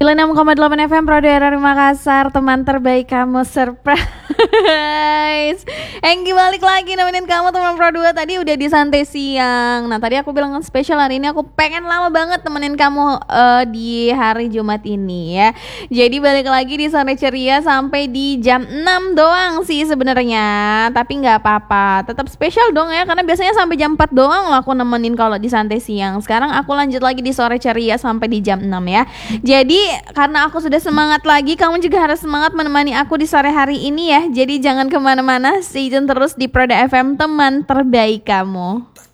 96,8 FM Pro Daerah Makassar, teman terbaik kamu surprise. Enggi balik lagi nemenin kamu teman Pro 2. Tadi udah di santai siang. Nah tadi aku bilang spesial, hari ini aku pengen lama banget temenin kamu di hari Jumat ini ya. Jadi balik lagi di Sore Ceria sampai di jam 6 doang sih sebenarnya. Tapi gak apa-apa, tetap spesial dong ya, karena biasanya sampai jam 4 doang loh aku nemenin kalau di santai siang. Sekarang aku lanjut lagi di Sore Ceria sampai di jam 6 ya. Jadi karena aku sudah semangat lagi, kamu juga harus semangat menemani aku di sore hari ini ya. Jadi jangan kemana-mana, stay tune terus di Proda FM, teman terbaik kamu.